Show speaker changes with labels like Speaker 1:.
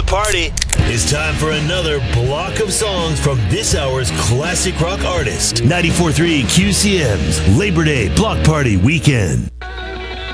Speaker 1: party.
Speaker 2: It's time for another block of songs from this hour's classic rock artist. 94.3 QCM's Labor Day Block Party Weekend.